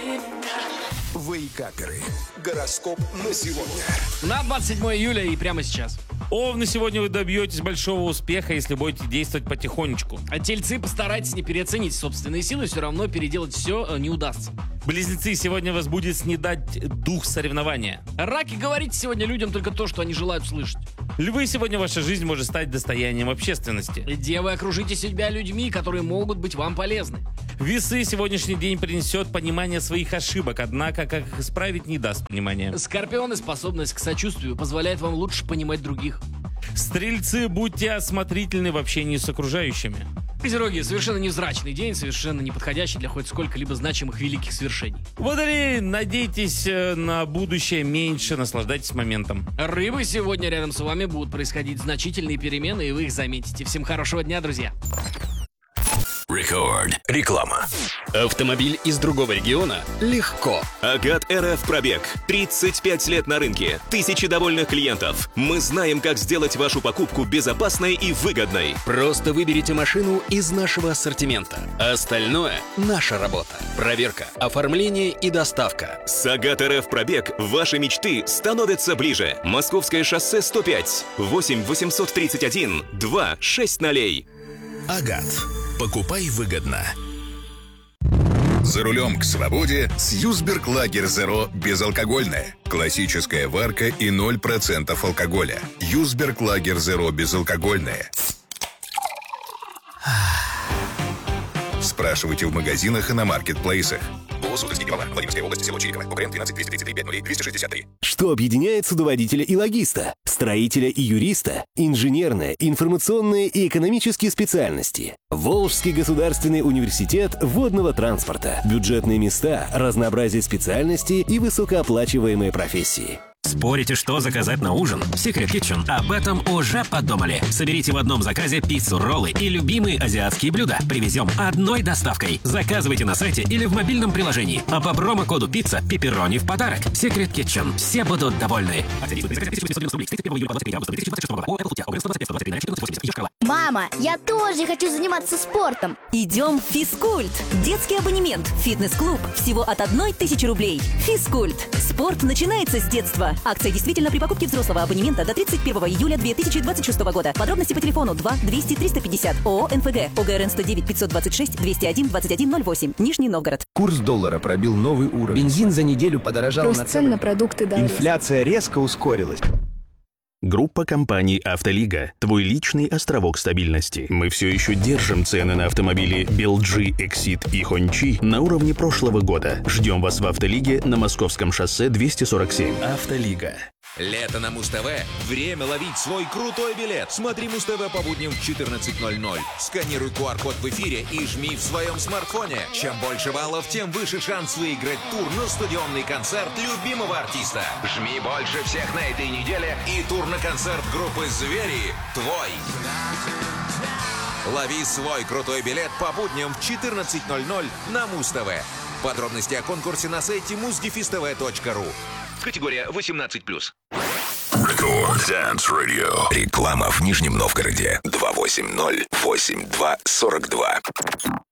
Вейкаперы. Гороскоп на сегодня. На 27 июля и прямо сейчас. Овны, сегодня вы добьетесь большого успеха, если будете действовать потихонечку. А тельцы, постарайтесь не переоценить собственные силы, все равно переделать все не удастся. Близнецы, сегодня вас будет снедать дух соревнования. Раки, говорите сегодня людям только то, что они желают слышать. Львы, сегодня ваша жизнь может стать достоянием общественности. Девы, окружите себя людьми, которые могут быть вам полезны. Весы, сегодняшний день принесет понимание своих ошибок, однако как их исправить не даст понимания. Скорпионы, способность к сочувствию позволяет вам лучше понимать других. Стрельцы, будьте осмотрительны в общении с окружающими. Козероги, совершенно невзрачный день, совершенно неподходящий для хоть сколько-либо значимых великих свершений. Водолеи, надейтесь на будущее меньше, наслаждайтесь моментом. Рыбы, сегодня рядом с вами будут происходить значительные перемены, и вы их заметите. Всем хорошего дня, друзья. Рекорд. Реклама. Автомобиль из другого региона? Легко. Агат РФ пробег. 35 лет на рынке. Тысячи довольных клиентов. Мы знаем, как сделать вашу покупку безопасной и выгодной. Просто выберите машину из нашего ассортимента. Остальное – наша работа. Проверка, оформление и доставка. С Агат РФ пробег ваши мечты становятся ближе. Московское шоссе 105. 8 831 2 60. Агат. Покупай выгодно. За рулем к свободе с Юсберг Лагер Зеро безалкогольное. Классическая варка и 0% алкоголя. Юсберг Лагер Зеро безалкогольное. Спрашивайте в магазинах и на маркетплейсах. Владимирская область, село Чириково. УКРН 12 233 50 263. Что объединяет судоводителя и логиста, строителя и юриста, инженерные, информационные и экономические специальности? Волжский государственный университет водного транспорта. Бюджетные места, разнообразие специальностей и высокооплачиваемые профессии. Спорите, что заказать на ужин? Secret Kitchen об этом уже подумали. Соберите в одном заказе пиццу, роллы и любимые азиатские блюда. Привезем одной доставкой. Заказывайте на сайте или в мобильном приложении. А по промокоду «Пицца» пепперони в подарок. Secret Kitchen. Все будут довольны. Мама, я тоже хочу заниматься спортом. Идем в физкульт. Детский абонемент. Фитнес-клуб. Всего от 1000 рублей. Физкульт. Спорт начинается с детства. Акция действительно при покупке взрослого абонемента до 31 июля 2026 года. Подробности по телефону 2 200 350. ООО «НФГ». ОГРН 109 526 201 2108. Нижний Новгород. Курс доллара пробил новый уровень. Бензин за неделю подорожал Рост цен на продукты дороже. Инфляция резко ускорилась. Группа компаний «Автолига» – твой личный островок стабильности. Мы все еще держим цены на автомобили BLG, Exit и Honchi на уровне прошлого года. Ждем вас в «Автолиге» на Московском шоссе 247. «Автолига». Лето на Муз-ТВ. Время ловить свой крутой билет. Смотри Муз-ТВ по будням в 14:00. Сканируй QR-код в эфире и жми в своем смартфоне. Чем больше баллов, тем выше шанс выиграть тур на стадионный концерт любимого артиста. Жми больше всех на этой неделе, и тур на концерт группы «Звери» твой. Лови свой крутой билет по будням в 14:00 на Муз-ТВ. Подробности о конкурсе на сайте muzdefistv.ru. Категория 18+. Рекорд Dance Radio. Реклама в Нижнем Новгороде. 280-82-42.